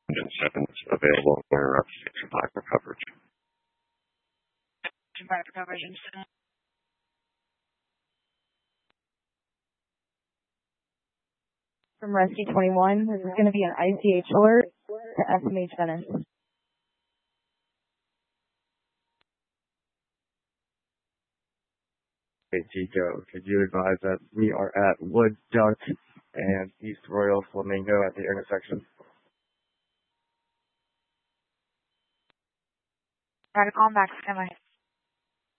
engine 7 is available for supply for coverage. Supply for coverage. From Rescue 21, this is going to be an ICH alert to SMH Venice. Hey, Chico, could you advise that we are at Wood Duck and East Royal Flamingo at the intersection? Try to call him back, Stanley.